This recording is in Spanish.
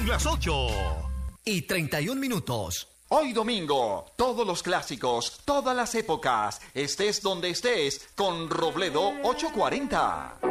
Las 8:31. Hoy domingo, todos los clásicos, todas las épocas, estés donde estés, con Robledo 840.